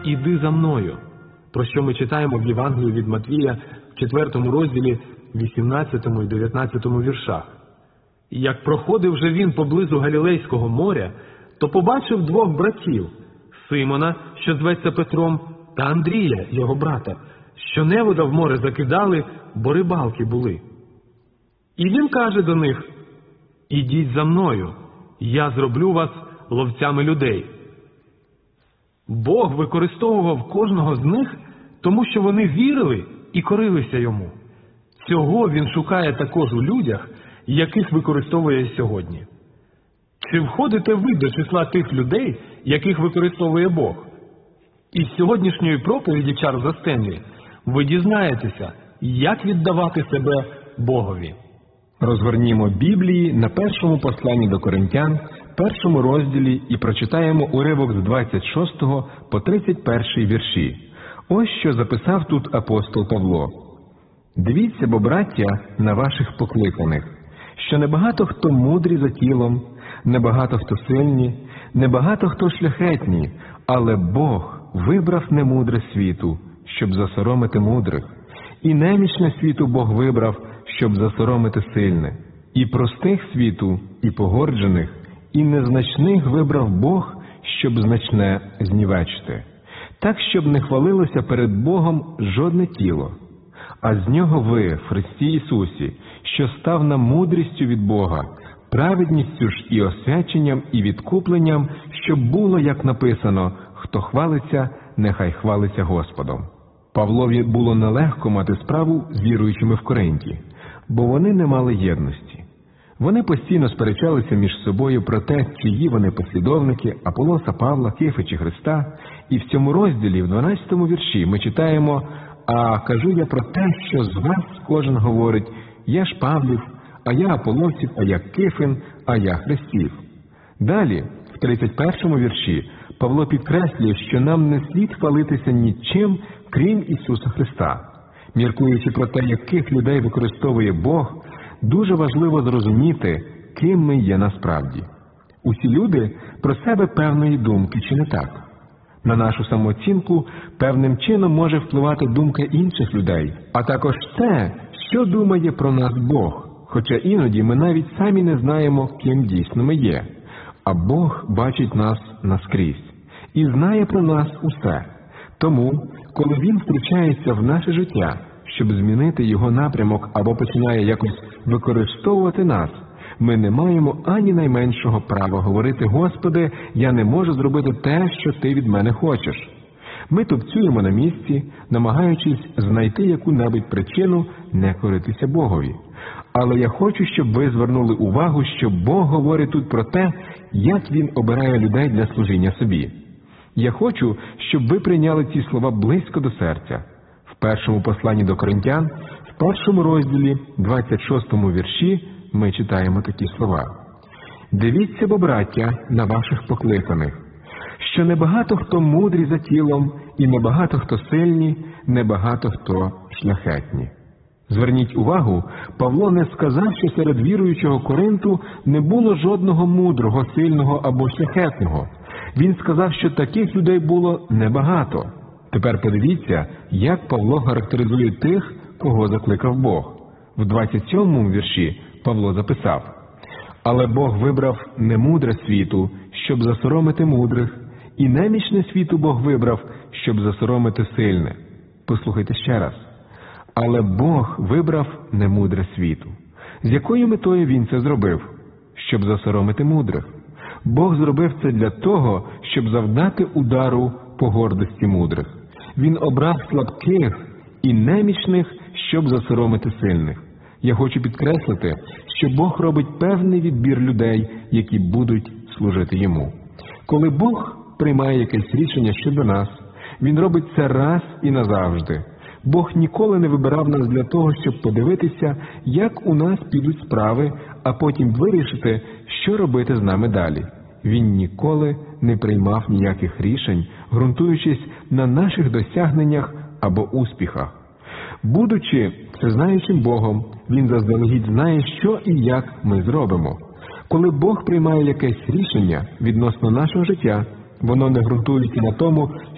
«Іди за мною», про що ми читаємо в Євангелії від Матвія в 4 розділі 18 і 19 віршах. «І як проходив же він поблизу Галілейського моря, то побачив двох братів – Симона, що зветься Петром, та Андрія, його брата, що невода в море закидали, бо рибалки були. І він каже до них: «Ідіть за мною, я зроблю вас ловцями людей». Бог використовував кожного з них, тому що вони вірили і корилися йому. Цього він шукає також у людях, яких використовує сьогодні. Чи входите ви до числа тих людей, яких використовує Бог? Із сьогоднішньої проповіді Чарльза Стенлі ви дізнаєтеся, як віддавати себе Богові. Розгорнімо Біблії на першому посланні до Коринтян, першому розділі, і прочитаємо уривок з 26 по 31 вірші. Ось що записав тут апостол Павло. «Дивіться, бо, браття, на ваших покликаних, що небагато хто мудрі за тілом, небагато хто сильні, небагато хто шляхетні, але Бог вибрав немудре світу, щоб засоромити мудрих, і немічне світу Бог вибрав, щоб засоромити сильне, і простих світу, і погорджених, і незначних вибрав Бог, щоб значне знівечити, так, щоб не хвалилося перед Богом жодне тіло. А з нього ви, в Христі Ісусі, що став нам мудрістю від Бога, праведністю ж і освяченням, і відкупленням, щоб було, як написано: хто хвалиться, нехай хвалиться Господом». Павлові було нелегко мати справу з віруючими в Коринті, бо вони не мали єдності. Вони постійно сперечалися між собою про те, чиї вони послідовники – Аполлоса, Павла, Кифи чи Христа. І в цьому розділі, в 12 вірші, ми читаємо: «А кажу я про те, що з вас кожен говорить: я ж Павлів, а я Аполлосів, а я Кифин, а я Христів». Далі, в 31 вірші, Павло підкреслює, що нам не слід хвалитися нічим, крім Ісуса Христа. Міркуючи про те, яких людей використовує Бог, дуже важливо зрозуміти, ким ми є насправді. Усі люди про себе певної думки, чи не так? На нашу самооцінку певним чином може впливати думка інших людей, а також те, що думає про нас Бог, хоча іноді ми навіть самі не знаємо, ким дійсно ми є. А Бог бачить нас наскрізь і знає про нас усе. Тому, коли Він втручається в наше життя, щоб змінити його напрямок або починає якось використовувати нас, ми не маємо ані найменшого права говорити: «Господи, я не можу зробити те, що Ти від мене хочеш». Ми тупцюємо на місці, намагаючись знайти яку-небудь причину не коритися Богові. Але я хочу, щоб ви звернули увагу, що Бог говорить тут про те, як Він обирає людей для служіння собі. Я хочу, щоб ви прийняли ці слова близько до серця. В першому посланні до Коринтян, в першому розділі, 26 вірші, ми читаємо такі слова. «Дивіться, бо, браття, на ваших покликаних, що небагато хто мудрі за тілом, і небагато хто сильні, небагато хто шляхетні». Зверніть увагу, Павло не сказав, що серед віруючого Коринту не було жодного мудрого, сильного або шляхетного. Він сказав, що таких людей було небагато. Тепер подивіться, як Павло характеризує тих, кого закликав Бог. В 27 вірші Павло записав: «Але Бог вибрав немудре світу, щоб засоромити мудрих, і немічне світу Бог вибрав, щоб засоромити сильне». Послухайте ще раз. «Але Бог вибрав немудре світу». З якою метою Він це зробив? Щоб засоромити мудрих. Бог зробив це для того, щоб завдати удару по гордості мудрих. Він обрав слабких і немічних, щоб засоромити сильних. Я хочу підкреслити, що Бог робить певний відбір людей, які будуть служити Йому. Коли Бог приймає якесь рішення щодо нас, Він робить це раз і назавжди. Бог ніколи не вибирав нас для того, щоб подивитися, як у нас підуть справи, а потім вирішити, що робити з нами далі. Він ніколи не приймав ніяких рішень, ґрунтуючись на наших досягненнях або успіхах. Будучи всезнаючим Богом, Він заздалегідь знає, що і як ми зробимо. Коли Бог приймає якесь рішення відносно нашого життя, воно не ґрунтується на тому,